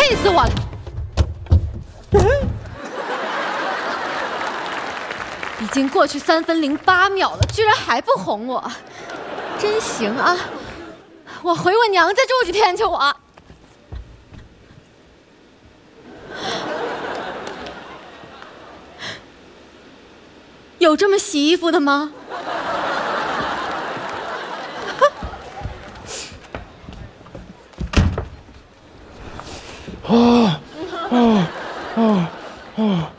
气死我了！已经过去3分08秒了，居然还不哄我，真行啊！我回我娘家住几天去我。有这么洗衣服的吗？ 啊啊啊啊！